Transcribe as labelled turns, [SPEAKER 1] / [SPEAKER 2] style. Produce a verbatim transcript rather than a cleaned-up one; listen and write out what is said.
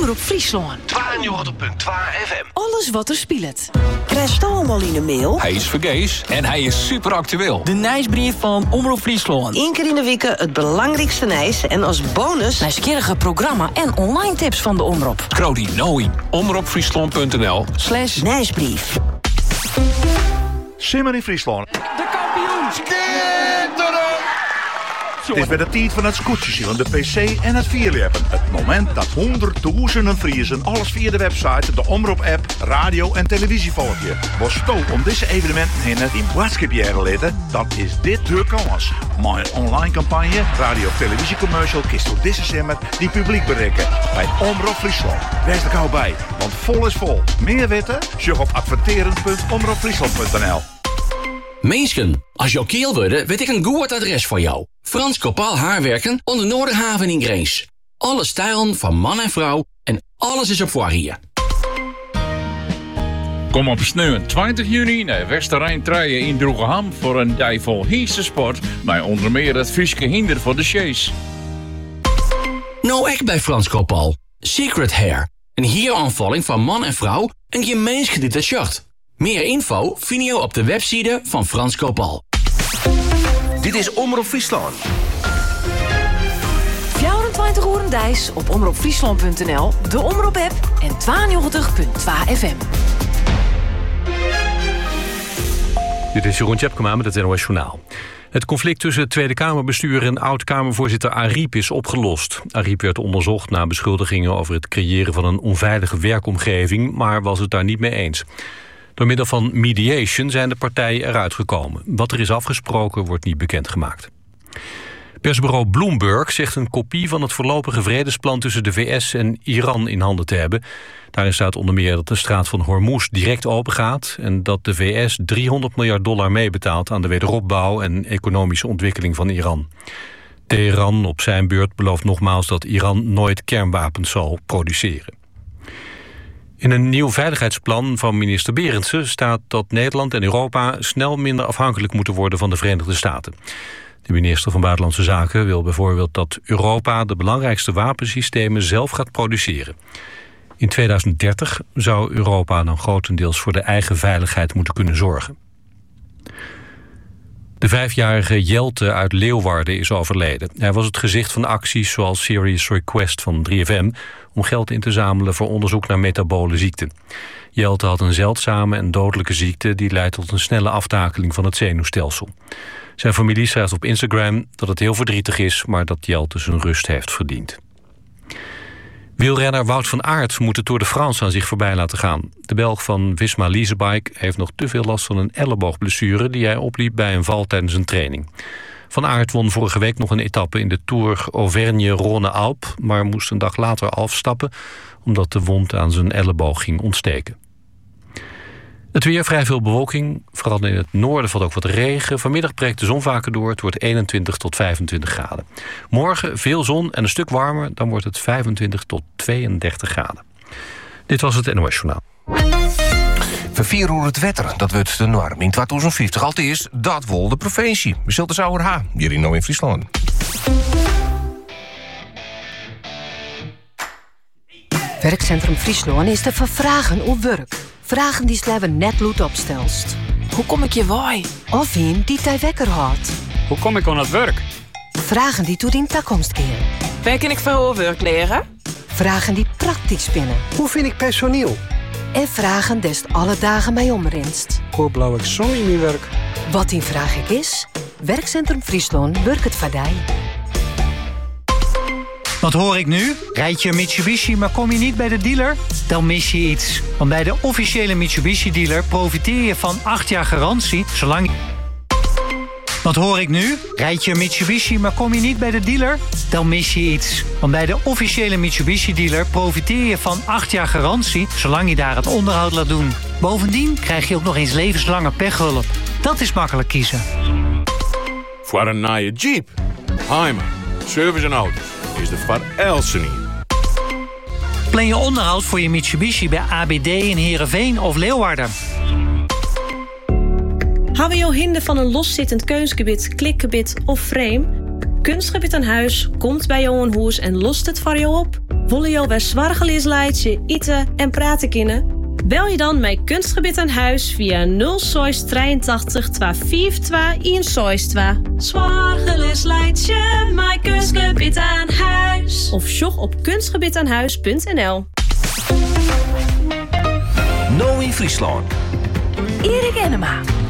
[SPEAKER 1] Omroep Friesland.
[SPEAKER 2] tweeënnegentig komma twee F M.
[SPEAKER 1] Alles wat er speelt.
[SPEAKER 3] Krijg je allemaal in de mail?
[SPEAKER 4] Hij is vergees en hij is super actueel.
[SPEAKER 5] De nieuwsbrief van Omroep Friesland.
[SPEAKER 3] Eén keer in de week het belangrijkste nieuws en als bonus...
[SPEAKER 1] Nieuwsgierige programma en online tips van de Omroep.
[SPEAKER 4] Krodi Noi. omroepfriesland punt n l
[SPEAKER 3] slash nieuwsbrief.
[SPEAKER 6] Simmer in Friesland.
[SPEAKER 5] De kampioen!
[SPEAKER 6] Het is bij de tijd van het scootjes, van de pc en het vierleppen. Het moment dat honderdduizenden Friesen alles via de website, de Omroep-app, radio en televisie volgen. Was sto om deze evenementen heen in boodschapjaren litten, dan is dit de kans. Maar een online campagne, radio- of televisiecommercial, kist door deze simmer die publiek bereiken. Bij Omroep Friesland. Wees er gauw bij, want vol is vol. Meer weten? Surf op adverteren punt omroepfriesland punt n l.
[SPEAKER 7] Meesken, als jouw keel worden, weet ik een goed adres voor jou. Frans Kopaal Haarwerken onder Noorderhaven in Greens. Alle stijlen van man en vrouw en alles is op voor hier.
[SPEAKER 8] Kom op sneeuw twintig juni naar Westerrijn Truien in Droegeham voor een dag vol heerste sport. Met onder meer het Frieske hinder voor de chase.
[SPEAKER 7] Nou echt bij Frans Kopaal. Secret Hair. Een hieraanvalling van man en vrouw en gemeensgedieter shirt. Meer info vind je op de website van Frans Kopaal.
[SPEAKER 2] Dit is Omroep Friesland.
[SPEAKER 1] vierentwintig uur een dijs op omroepfriesland punt n l, de Omroep-app en tweeënnegentig komma twee F M.
[SPEAKER 9] Dit is Jeroen Tjepkema met het N O S Journaal. Het conflict tussen het Tweede Kamerbestuur en oud-Kamervoorzitter Ariep is opgelost. Ariep werd onderzocht na beschuldigingen over het creëren van een onveilige werkomgeving, maar was het daar niet mee eens. Door middel van mediation zijn de partijen eruit gekomen. Wat er is afgesproken wordt niet bekendgemaakt. Persbureau Bloomberg zegt een kopie van het voorlopige vredesplan tussen de V S en Iran in handen te hebben. Daarin staat onder meer dat de straat van Hormuz direct opengaat en dat de V S driehonderd miljard dollar meebetaalt aan de wederopbouw en economische ontwikkeling van Iran. Teheran op zijn beurt belooft nogmaals dat Iran nooit kernwapens zal produceren. In een nieuw veiligheidsplan van minister Berendsen staat dat Nederland en Europa snel minder afhankelijk moeten worden van de Verenigde Staten. De minister van Buitenlandse Zaken wil bijvoorbeeld dat Europa de belangrijkste wapensystemen zelf gaat produceren. In tweeduizend dertig zou Europa dan grotendeels voor de eigen veiligheid moeten kunnen zorgen. De vijfjarige Jelte uit Leeuwarden is overleden. Hij was het gezicht van acties zoals Serious Request van drie F M... om geld in te zamelen voor onderzoek naar metabole ziekten. Jelte had een zeldzame en dodelijke ziekte die leidt tot een snelle aftakeling van het zenuwstelsel. Zijn familie schrijft op Instagram dat het heel verdrietig is, maar dat Jelte zijn rust heeft verdiend. Wielrenner Wout van Aert moet de Tour de France aan zich voorbij laten gaan. De Belg van Visma Leasebike heeft nog te veel last van een elleboogblessure die hij opliep bij een val tijdens een training. Van Aert won vorige week nog een etappe in de Tour Auvergne-Rhône-Alpes, maar moest een dag later afstappen omdat de wond aan zijn elleboog ging ontsteken. Het weer, vrij veel bewolking. Vooral in het noorden valt ook wat regen. Vanmiddag breekt de zon vaker door. Het wordt eenentwintig tot vijfentwintig graden. Morgen veel zon en een stuk warmer. Dan wordt het vijfentwintig tot tweeëndertig graden. Dit was het N O S Journaal.
[SPEAKER 2] Vervier hoe het wetter, dat wordt de norm. In tweeduizend vijftig al is dat wel de provincie. We zullen de Zouwer H, hier in in Friesland.
[SPEAKER 10] Werkcentrum Friesland is te vervragen op werk. Vragen die sleven net bloed opstelst.
[SPEAKER 1] Hoe kom ik je waai?
[SPEAKER 10] Of een die tij wekker houdt.
[SPEAKER 5] Hoe kom ik aan het werk?
[SPEAKER 10] Vragen die tot in toekomst keren.
[SPEAKER 1] Waar kan ik voor werk leren?
[SPEAKER 10] Vragen die praktisch spinnen.
[SPEAKER 11] Hoe vind ik personeel?
[SPEAKER 10] En vragen des alle dagen mij omrinst.
[SPEAKER 11] Hoe blauw ik zon in mijn werk?
[SPEAKER 10] Wat die vraag ik is? Werkcentrum Friesland werkt het vadij.
[SPEAKER 12] Wat hoor ik nu? Rijd je een Mitsubishi, maar kom je niet bij de dealer? Dan mis je iets. Want bij de officiële Mitsubishi-dealer profiteer je van acht jaar garantie, zolang... Wat hoor ik nu? Rijd je een Mitsubishi, maar kom je niet bij de dealer? Dan mis je iets. Want bij de officiële Mitsubishi-dealer profiteer je van acht jaar garantie, zolang je daar het onderhoud laat doen. Bovendien krijg je ook nog eens levenslange pechhulp. Dat is makkelijk kiezen.
[SPEAKER 13] Voor een nieuwe Jeep, Heimer, service en auto's is de Van Elsen hier.
[SPEAKER 12] Plan je onderhoud voor je Mitsubishi bij A B D in Heerenveen of Leeuwarden.
[SPEAKER 14] Hebben we jouw hinder van een loszittend keusgebied, klikgebied of frame? Kunstgebied aan huis komt bij jou een hoes en lost het voor jou op. Wolle jo waar zwargelis leidje, eten en praten kunnen? Bel je dan met Kunstgebied aan Huis via nul zes drieëntachtig tweehonderdvijfentwintig eenenzestig. Zwargelis leidje, met Kunstgebied aan Huis. Of sjog op kunstgebiedaanhuis punt n l.
[SPEAKER 2] Nou in Friesland.
[SPEAKER 1] Erik Enema.